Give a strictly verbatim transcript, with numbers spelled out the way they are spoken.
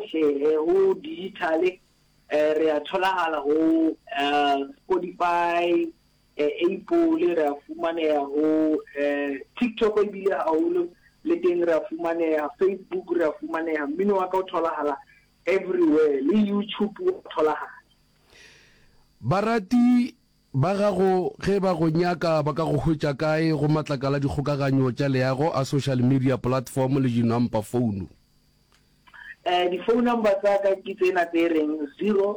hohle ho digital eh re a tholagala ho Spotify, Apple re a fumaneha ho TikTok e bile haholo le teng re a fumaneha, Facebook re a fumaneha, mmino wa ka o tholagala everywhere, le YouTube o tholagala. Barati ba gago ge ba go nyaka ba ka go hwetša kae go matlakala dikgokaganyo tša leago a social media platform le di-number phone? Eh di phone number tsa ka ke tsena tse reng zero